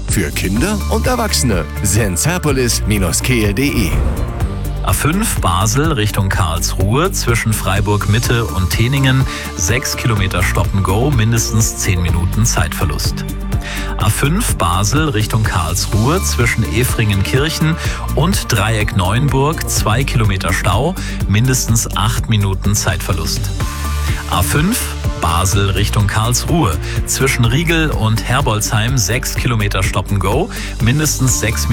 Für Kinder und Erwachsene. Senserpolis-kehl.de. A5 Basel Richtung Karlsruhe zwischen Freiburg Mitte und Teningen 6 Kilometer Stop-and-Go, mindestens 10 Minuten Zeitverlust. A5 Basel Richtung Karlsruhe zwischen Efringenkirchen und Dreieck Neuenburg 2 Kilometer Stau, mindestens 8 Minuten Zeitverlust. A5 Basel Richtung Karlsruhe zwischen Riegel und Herbolzheim 6 Kilometer Stop-and-Go, mindestens 6 Minuten